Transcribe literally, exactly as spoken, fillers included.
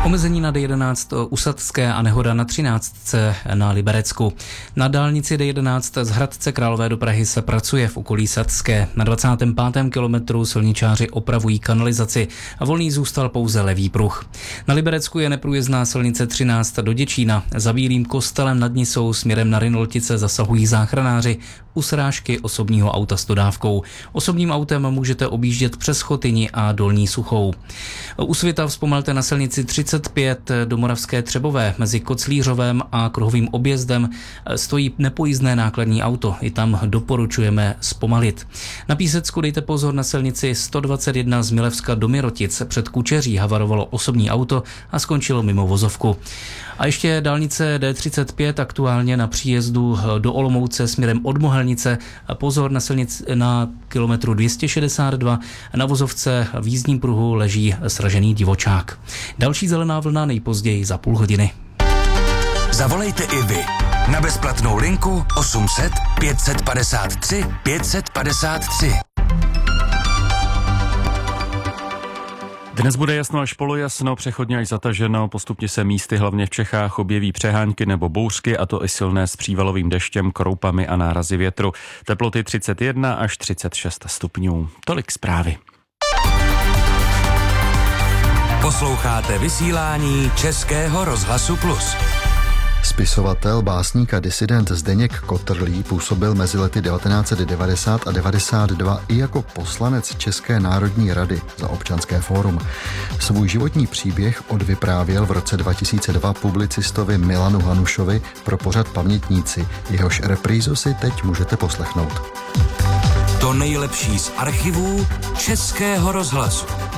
Omezení na D jedenáct u Sadské a nehoda na třináctce na Liberecku. Na dálnici D jedenáct z Hradce Králové do Prahy se pracuje v okolí Sadské. Na dvacátém pátém kilometru silničáři opravují kanalizaci a volný zůstal pouze levý pruh. Na Liberecku je neprůjezdná silnice třináct do Děčína. Za Bílým kostelem nad Nisou směrem na Rynoltice zasahují záchranáři u srážky osobního auta s dodávkou. Osobním autem můžete objíždět přes Chotyni a Dolní Suchou. U Svita vzpomelte na silnici třicet pět do Moravské Třebové. Mezi Koclířovem a Kruhovým objezdem stojí nepojízdné nákladní auto. I tam doporučujeme zpomalit. Na Písecku dejte pozor na silnici sto dvacet jedna z Milevska do Mirotic. Před Kučeří havarovalo osobní auto a skončilo mimo vozovku. A ještě dálnice D třicet pět aktuálně na příjezdu do Olomouce směrem od Mohelnice. Pozor na silnici na kilometru dvě stě šedesát dva. Na vozovce v jízdním pruhu leží sražený divočák. Další zelená vlna nejpozději za půl hodiny. Zavolejte i vy na bezplatnou linku osm set pět set padesát tři pět set padesát tři. Dnes bude jasno až polojasno, přechodně až zataženo, postupně se místy hlavně v Čechách objeví přehánky nebo bouřky, a to i silné s přívalovým deštěm, kroupami a nárazy větru. Teploty třicet jedna až třicet šest stupňů. Tolik zprávy. Posloucháte vysílání Českého rozhlasu Plus. Spisovatel, básník a disident Zdeněk Kotrlý působil mezi lety devatenáct set devadesát a devadesát dva i jako poslanec České národní rady za Občanské fórum. Svůj životní příběh odvyprávěl v roce dva tisíce dva publicistovi Milanu Hanušovi pro pořad Pamětníci. Jehož reprízu si teď můžete poslechnout. To nejlepší z archivů Českého rozhlasu.